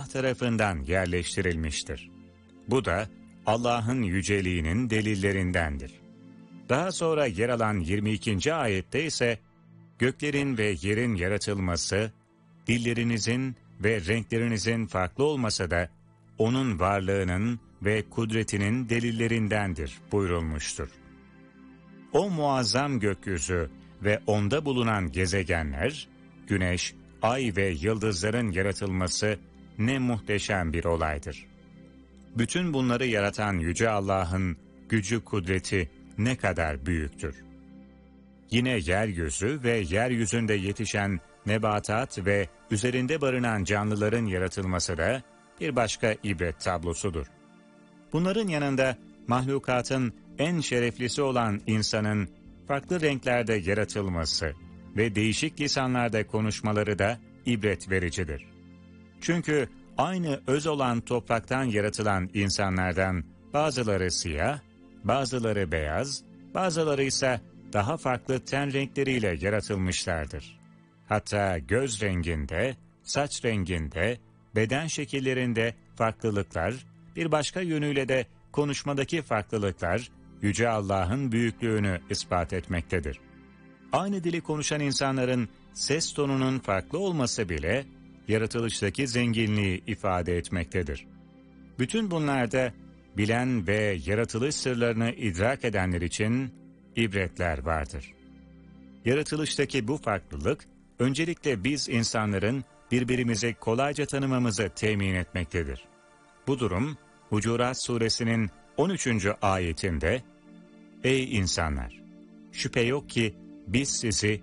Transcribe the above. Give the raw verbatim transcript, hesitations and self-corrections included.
tarafından yerleştirilmiştir. Bu da Allah'ın yüceliğinin delillerindendir. Daha sonra yer alan yirmi ikinci ayette ise göklerin ve yerin yaratılması, dillerinizin ve renklerinizin farklı olmasa da onun varlığının ve kudretinin delillerindendir buyurulmuştur. O muazzam gökyüzü ve onda bulunan gezegenler, güneş, ay ve yıldızların yaratılması ne muhteşem bir olaydır. Bütün bunları yaratan Yüce Allah'ın gücü kudreti ne kadar büyüktür. Yine yeryüzü ve yeryüzünde yetişen nebatat ve üzerinde barınan canlıların yaratılması da bir başka ibret tablosudur. Bunların yanında mahlukatın en şereflisi olan insanın farklı renklerde yaratılması ve değişik lisanlarda konuşmaları da ibret vericidir. Çünkü aynı öz olan topraktan yaratılan insanlardan bazıları siyah, bazıları beyaz, bazıları ise daha farklı ten renkleriyle yaratılmışlardır. Hatta göz renginde, saç renginde, beden şekillerinde farklılıklar, bir başka yönüyle de konuşmadaki farklılıklar, Yüce Allah'ın büyüklüğünü ispat etmektedir. Aynı dili konuşan insanların ses tonunun farklı olması bile, yaratılıştaki zenginliği ifade etmektedir. Bütün bunlarda bilen ve yaratılış sırlarını idrak edenler için ibretler vardır. Yaratılıştaki bu farklılık, öncelikle biz insanların birbirimizi kolayca tanımamızı temin etmektedir. Bu durum, Hucurat Suresinin on üçüncü ayetinde, "Ey insanlar! Şüphe yok ki biz sizi